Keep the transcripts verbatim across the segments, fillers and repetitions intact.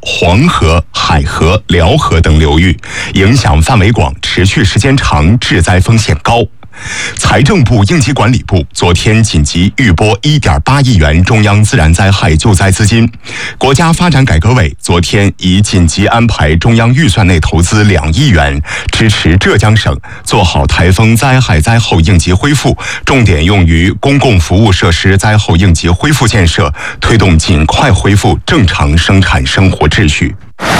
黄河、海河、辽河等流域，影响范围广，持续时间长，致灾风险高。财政部应急管理部昨天紧急预拨 一点八亿元中央自然灾害救灾资金，国家发展改革委昨天已紧急安排中央预算内投资两亿元，支持浙江省做好台风灾害灾后应急恢复，重点用于公共服务设施灾后应急恢复建设，推动尽快恢复正常生产生活秩序。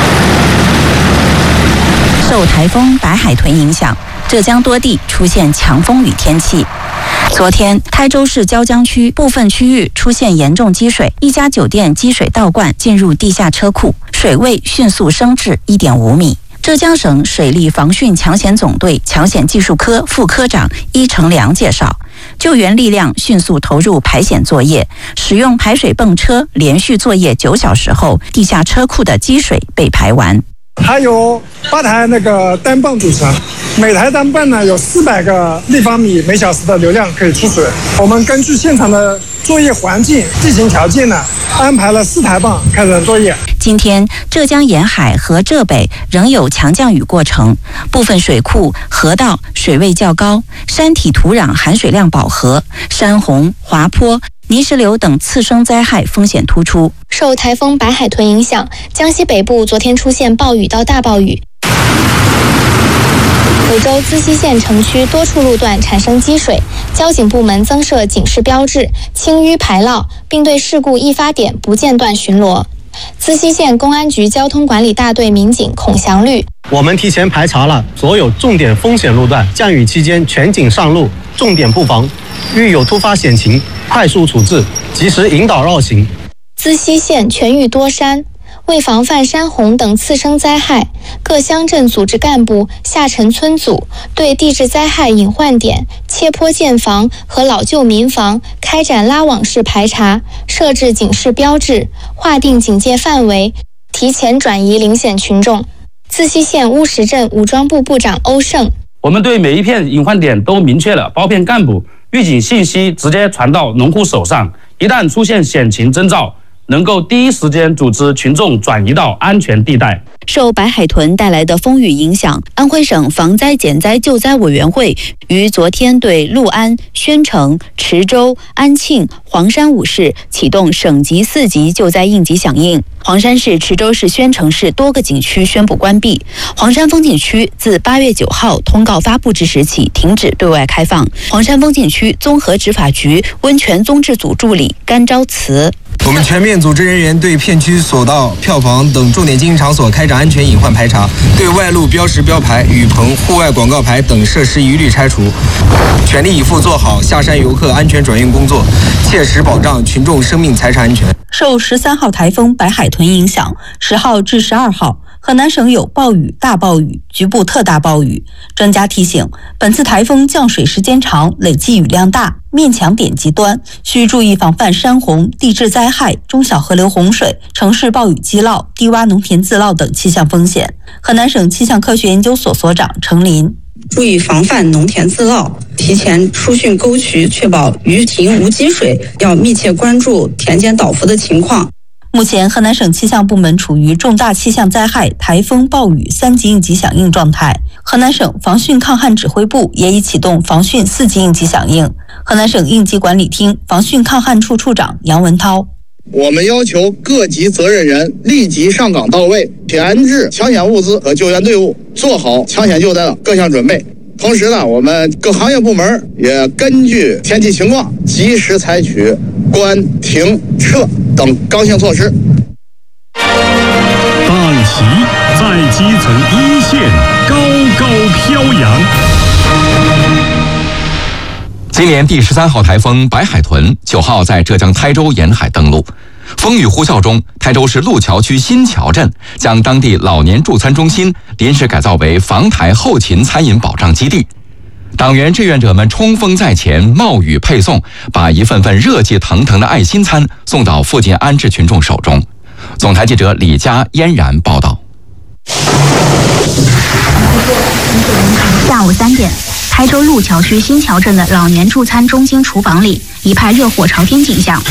受台风白海豚影响，浙江多地出现强风雨天气。昨天，台州市椒江区部分区域出现严重积水，一家酒店积水倒灌进入地下车库，水位迅速升至 一点五米。浙江省水利防汛抢险总队抢险技术科副科长伊成良介绍，救援力量迅速投入排险作业，使用排水泵车连续作业九小时后，地下车库的积水被排完。 它由八台那个单泵组成，每台单泵呢有四百个立方米每小时的流量可以出水。我们根据现场的作业环境、地形条件呢，安排了四台泵开展作业。 今天，浙江沿海和浙北仍有强降雨过程，部分水库、河道水位较高，山体土壤含水量饱和，山洪、滑坡、泥石流等次生灾害风险突出。 受台风白海豚影响，江西北部昨天出现暴雨到大暴雨。福州资溪县城区多处路段产生积水，交警部门增设警示标志，清淤排涝，并对事故易发点不间断巡逻。资溪县公安局交通管理大队民警孔祥律： 我们提前排查了所有重点风险路段，降雨期间全警上路，重点布防，遇有突发险情快速处置，及时引导绕行。 资溪县全域多山，为防范山洪等次生灾害，各乡镇组织干部下沉村组，对地质灾害隐患点、切坡建房和老旧民房开展拉网式排查，设置警示标志，划定警戒范围，提前转移零险群众。资溪县乌石镇武装部部长欧胜： 我们对每一片隐患点都明确了包片干部，预警信息直接传到农户手上，一旦出现险情征兆，能够第一时间组织群众转移到安全地带。 受白海豚带来的风雨影响，安徽省防灾减灾救灾委员会于昨天对六安、宣城、池州、安庆、黄山五市启动省级四级救灾应急响应。黄山市、池州市、宣城市多个景区宣布关闭，黄山风景区自八月九号通告发布之时起停止对外开放。黄山风景区综合执法局温泉综治组助理甘昭慈： 我们全面组织人员对片区索道、票房等重点经营场所开展安全隐患排查，对外路标识标牌、雨棚、户外广告牌等设施一律拆除，全力以赴做好下山游客安全转运工作，切实保障群众生命财产安全。 受十三号台风白海豚影响，十号至十二号，河南省有暴雨、大暴雨、局部特大暴雨。专家提醒，本次台风降水时间长，累计雨量大，面强点极端，需注意防范山洪、地质灾害、中小河流洪水、城市暴雨积涝、低洼农田自涝等气象风险。河南省气象科学研究所所长程林： 注意防范农田自涝，提前疏浚沟渠，确保鱼塘无积水，要密切关注田间倒伏的情况。 目前，河南省气象部门处于重大气象灾害、台风、暴雨三级应急响应状态。河南省防汛抗旱指挥部也已启动防汛四级应急响应。河南省应急管理厅防汛抗旱处处长杨文涛： 我们要求各级责任人立即上岗到位，添置抢险物资和救援队伍，做好抢险救灾的各项准备。同时呢，我们各行业部门也根据天气情况，及时采取关、停、撤等刚性措施。 大旗在基层一线高高飘扬。 今年第十三号台风白海豚九号在浙江台州沿海登陆，风雨呼啸中，台州市路桥区新桥镇将当地老年助餐中心临时改造为防台后勤餐饮保障基地。党员志愿者们冲锋在前，冒雨配送，把一份份热气腾腾的爱心餐送到附近安置群众手中。总台记者李佳嫣然报道。 下午三点，台州路桥区新桥镇的老年助餐中心厨房里一派热火朝天景象。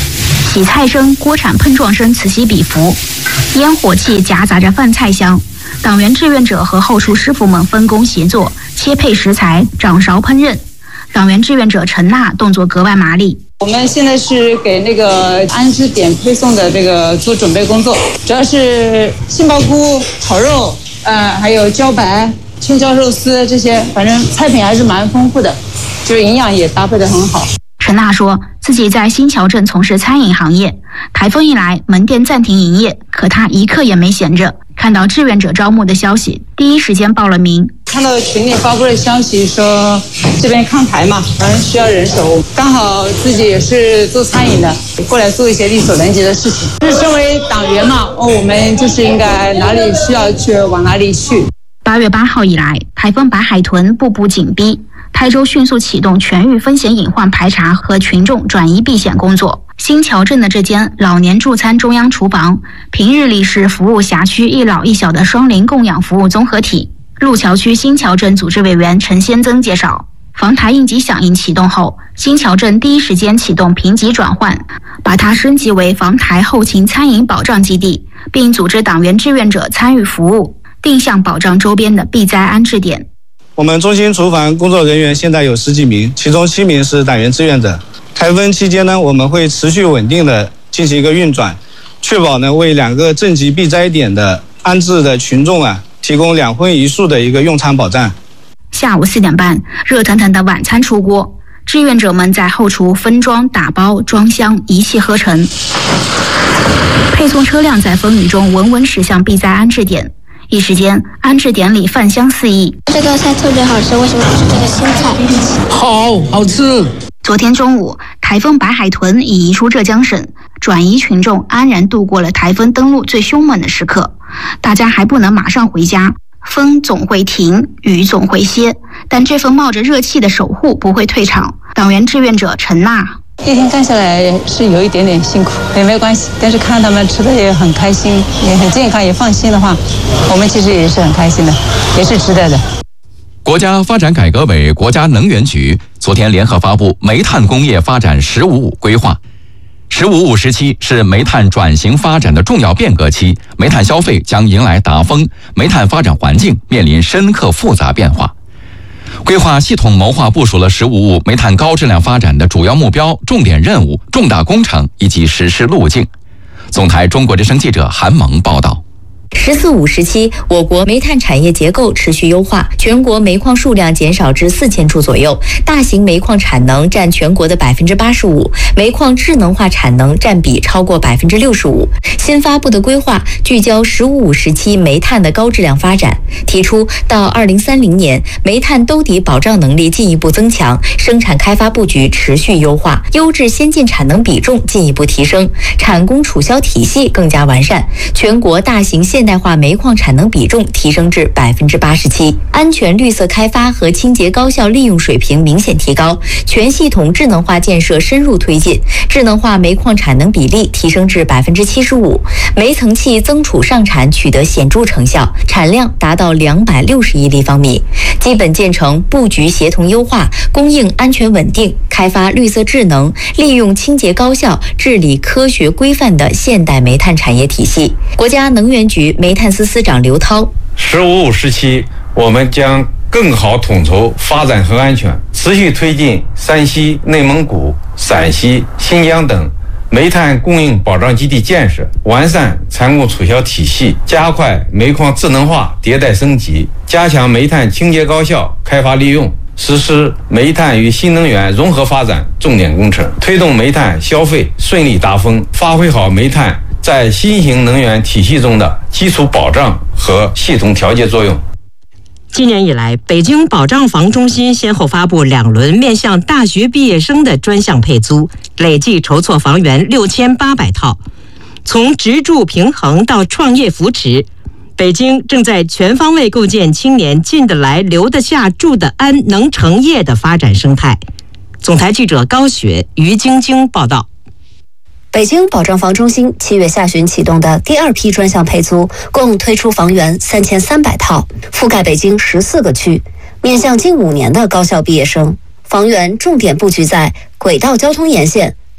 洗菜声、锅铲碰撞声此起彼伏，烟火气夹杂着饭菜香。党员志愿者和后厨师傅们分工协作，切配食材，掌勺烹饪。党员志愿者陈娜动作格外麻利。 我们现在是给那个安置点配送的这个做准备工作，主要是杏鲍菇炒肉，呃，还有茭白、青椒肉丝这些，反正菜品还是蛮丰富的，就是营养也搭配得很好。 陈娜说自己在新桥镇从事餐饮行业，台风一来，门店暂停营业，可她一刻也没闲着。看到志愿者招募的消息，第一时间报了名。 看到群里发布的消息说这边抗台嘛，反正需要人手，刚好自己也是做餐饮的，过来做一些力所能及的事情。就是身为党员嘛，哦，我们就是应该哪里需要去往哪里去。 八月八号以来，台风白海豚步步紧逼，台州迅速启动全域风险隐患排查和群众转移避险工作。新桥镇的这间老年助餐中央厨房，平日里是服务辖区一老一小的双龄供养服务综合体。路桥区新桥镇组织委员陈先增介绍，防台应急响应启动后，新桥镇第一时间启动评级转换，把它升级为防台后勤餐饮保障基地，并组织党员志愿者参与服务，定向保障周边的避灾安置点。 我们中心厨房工作人员现在有十几名，其中七名是党员志愿者。台风期间呢，我们会持续稳定的进行一个运转，确保呢为两个镇级避灾点的安置的群众啊提供两荤一素的一个用餐保障。 下午四点半，热腾腾的晚餐出锅，志愿者们在后厨分装、打包、装箱，一气呵成。配送车辆在风雨中稳稳驶向避灾安置点。一时间，安置点里饭香四溢。 这个菜特别好吃，为什么不是这个新菜？ 好好吃。昨天中午，台风白海豚已移出浙江省，转移群众安然度过了台风登陆最凶猛的时刻。大家还不能马上回家，风总会停，雨总会歇，但这份冒着热气的守护不会退场。党员志愿者陈娜。 一天干下来是有一点点辛苦，也没关系，但是看他们吃的也很开心，也很健康，也放心的话，我们其实也是很开心的，也是值得的。 国家发展改革委、国家能源局昨天联合发布煤炭工业发展“十五五”规划。“十五五”时期是煤炭转型发展的重要变革期，煤炭消费将迎来达峰，煤炭发展环境面临深刻复杂变化。规划系统谋划部署了“十五五”煤炭高质量发展的主要目标、重点任务、重大工程以及实施路径。总台中国之声记者韩萌报道。 十四五时期，我国煤炭产业结构持续优化，全国煤矿数量减少至四千处左右，大型煤矿产能占全国的百分之八十五，煤矿智能化产能占比超过百分之六十五。新发布的规划聚焦“十五五”时期煤炭的高质量发展，提出到二零三零年，煤炭兜底保障能力进一步增强，生产开发布局持续优化，优质先进产能比重进一步提升，产供储销体系更加完善，全国大型现代化煤矿产能比重提升至百分之八十七，安全绿色开发和清洁高效利用水平明显提高，全系统智能化建设深入推进，智能化煤矿产能比例提升至百分之七十五，煤层气增储上产取得显著成效，产量达到两百六十亿立方米，基本建成布局协同优化、供应安全稳定、开发绿色智能、利用清洁高效、治理科学规范的现代煤炭产业体系。国家能源局煤炭司司长刘涛， 十五五时期，我们将更好统筹发展和安全，持续推进山西、内蒙古、陕西、新疆等煤炭供应保障基地建设，完善产供储销体系，加快煤矿智能化迭代升级，加强煤炭清洁高效开发利用，实施煤炭与新能源融合发展重点工程，推动煤炭消费顺利达峰，发挥好煤炭在新型能源体系中的基础保障和系统调节作用。 今年以来，北京保障房中心先后发布两轮面向大学毕业生的专项配租，累计筹措房源六千八百套。从职住平衡到创业扶持，北京正在全方位构建青年进得来、留得下、住得安、能成业的发展生态。总台记者高雪、于晶晶报道。 北京保障房中心七月下旬启动的第二批专项配租，共推出房源三千三百套，覆盖北京十四个区，面向近五年的高校毕业生。房源重点布局在轨道交通沿线、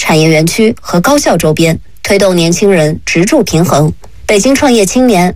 产业园区和高校周边，推动年轻人直住平衡。北京创业青年